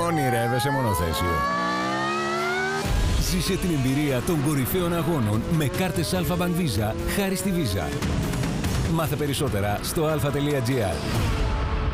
Ονειρεύεσαι μονοθέσιο? Ζήσε την εμπειρία των κορυφαίων αγώνων με κάρτες Alpha Bank Visa χάρη στη Visa. Μάθε περισσότερα στο alpha.gr.